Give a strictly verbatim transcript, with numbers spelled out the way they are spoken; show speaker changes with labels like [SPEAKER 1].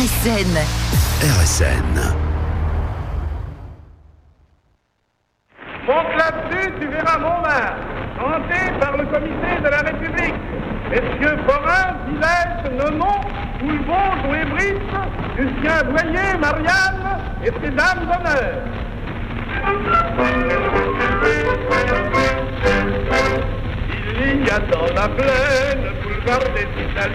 [SPEAKER 1] S N.
[SPEAKER 2] R S N.
[SPEAKER 3] Monte là-dessus, tu verras Montmartre, hanté par le comité de la République. Messieurs Forain, Villège, Nenon, Poulvon, Joué-Brice, Lucien Boyer, Marianne et ses dames d'honneur. Il y a dans la plaine, boulevard des Italiens,